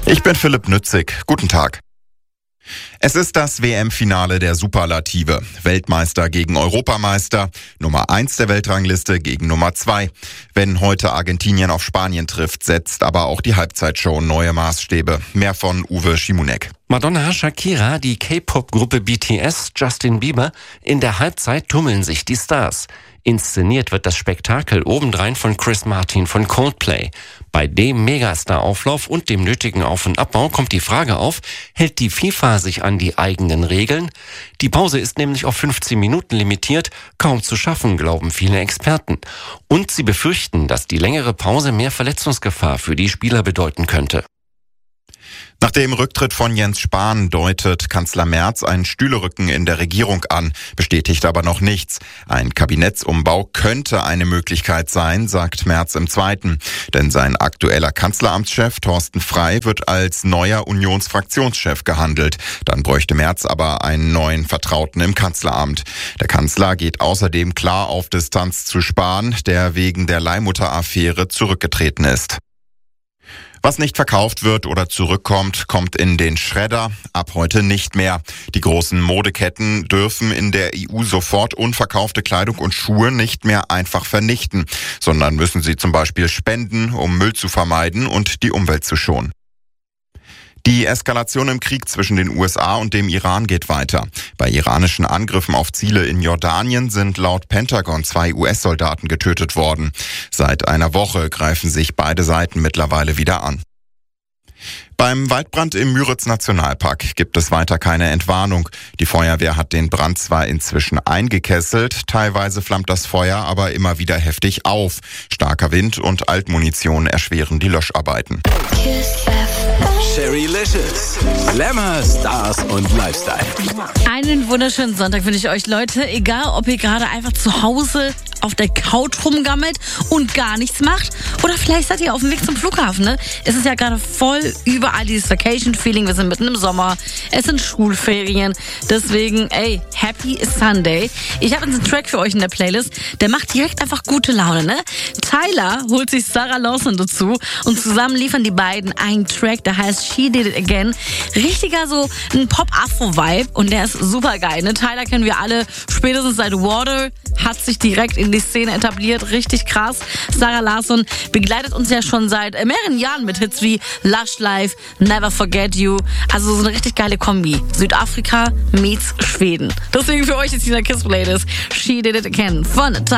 Ich bin Philipp Nützig. Guten Tag. Es ist das WM-Finale der Superlative. Weltmeister gegen Europameister, Nummer 1 der Weltrangliste gegen Nummer 2. Wenn heute Argentinien auf Spanien trifft, setzt aber auch die Halbzeitshow neue Maßstäbe. Mehr von Uwe Schimonek. Madonna, Shakira, die K-Pop-Gruppe BTS, Justin Bieber. In der Halbzeit tummeln sich die Stars. Inszeniert wird das Spektakel obendrein von Chris Martin von Coldplay. Bei dem Megastar-Auflauf und dem nötigen Auf- und Abbau kommt die Frage auf, hält die FIFA sich an die eigenen Regeln? Die Pause ist nämlich auf 15 Minuten limitiert, kaum zu schaffen, glauben viele Experten. Und sie befürchten, dass die längere Pause mehr Verletzungsgefahr für die Spieler bedeuten könnte. Nach dem Rücktritt von Jens Spahn deutet Kanzler Merz einen Stühlerücken in der Regierung an, bestätigt aber noch nichts. Ein Kabinettsumbau könnte eine Möglichkeit sein, sagt Merz im Zweiten. Denn sein aktueller Kanzleramtschef Thorsten Frey wird als neuer Unionsfraktionschef gehandelt. Dann bräuchte Merz aber einen neuen Vertrauten im Kanzleramt. Der Kanzler geht außerdem klar auf Distanz zu Spahn, der wegen der Leihmutter-Affäre zurückgetreten ist. Was nicht verkauft wird oder zurückkommt, kommt in den Schredder. Ab heute nicht mehr. Die großen Modeketten dürfen in der EU sofort unverkaufte Kleidung und Schuhe nicht mehr einfach vernichten, sondern müssen sie zum Beispiel spenden, um Müll zu vermeiden und die Umwelt zu schonen. Die Eskalation im Krieg zwischen den USA und dem Iran geht weiter. Bei iranischen Angriffen auf Ziele in Jordanien sind laut Pentagon 2 US-Soldaten getötet worden. Seit einer Woche greifen sich beide Seiten mittlerweile wieder an. Beim Waldbrand im Müritz-Nationalpark gibt es weiter keine Entwarnung. Die Feuerwehr hat den Brand zwar inzwischen eingekesselt, teilweise flammt das Feuer aber immer wieder heftig auf. Starker Wind und Altmunition erschweren die Löscharbeiten. Sherrylicious. Glamour, Stars und Lifestyle. Einen wunderschönen Sonntag wünsche ich euch, Leute. Egal, ob ihr gerade einfach zu Hause auf der Couch rumgammelt und gar nichts macht oder vielleicht seid ihr auf dem Weg zum Flughafen, ne? Es ist ja gerade voll überall dieses Vacation-Feeling. Wir sind mitten im Sommer. Es sind Schulferien. Deswegen, Happy Sunday. Ich habe einen Track für euch in der Playlist. Der macht direkt einfach gute Laune, ne? Tyler holt sich Sarah Lawson dazu und zusammen liefern die beiden einen Track, der heißt She Did It Again. Richtiger so ein Pop-Afro-Vibe und der ist super geil, ne? Tyler kennen wir alle spätestens seit Water, hat sich direkt in die Szene etabliert, richtig krass. Sarah Lawson begleitet uns ja schon seit mehreren Jahren mit Hits wie Lush Life, Never Forget You. Also so eine richtig geile Kombi. Südafrika meets Schweden. Deswegen für euch jetzt dieser Kiss-Playlist She Did It Again von Tyler.